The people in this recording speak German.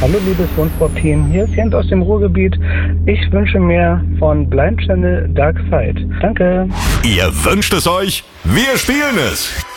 Hallo liebes Wohnsport-Team, hier ist Jens aus dem Ruhrgebiet. Ich wünsche mir von Blind Channel Dark Side. Danke. Ihr wünscht es euch, wir spielen es.